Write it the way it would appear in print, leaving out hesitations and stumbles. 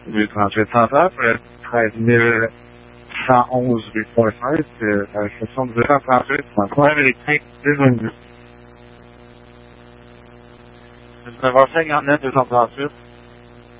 du 38 central pour le 13 111 rue Forsyth, à la station de 238, c'est un problème électrique, désolé. 19h59, 238.